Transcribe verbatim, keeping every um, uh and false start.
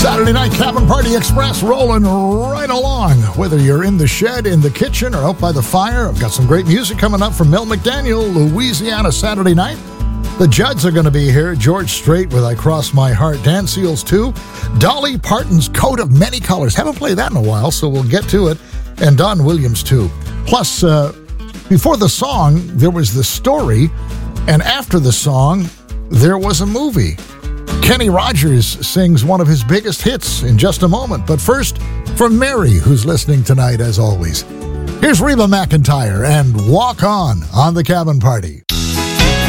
Saturday Night Cabin Party Express rolling right along. Whether you're in the shed, in the kitchen, or out by the fire, I've got some great music coming up from Mel McDaniel, Louisiana Saturday night. The Judds are going to be here. George Strait with I Cross My Heart. Dan Seals too. Dolly Parton's Coat of Many Colors. Haven't played that in a while, so we'll get to it. And Don Williams too. Plus, uh, before the song, there was the story. And after the song, there was a movie. Kenny Rogers sings one of his biggest hits in just a moment. But first, from Mary, who's listening tonight as always. Here's Reba McEntire and Walk On on the Cabin Party.